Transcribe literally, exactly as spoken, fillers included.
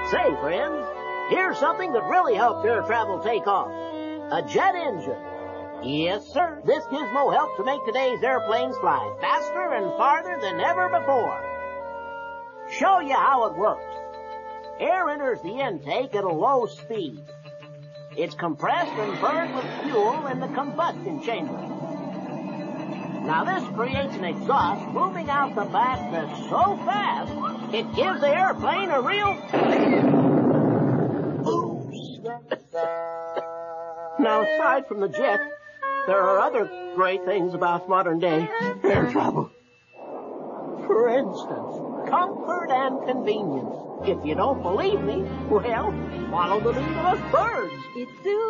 Say, friends, here's something that really helps air travel take off. A jet engine. Yes, sir. This gizmo helps to make today's airplanes fly faster and farther than ever before. Show you how it works. Air enters the intake at a low speed. It's compressed and burned with fuel in the combustion chamber. Now this creates an exhaust moving out the back that's so fast, it gives the airplane a real boost. Now aside from the jet, there are other great things about modern day air travel. For instance, comfort and convenience. If you don't believe me, well, follow the lead of us birds. It's Sue.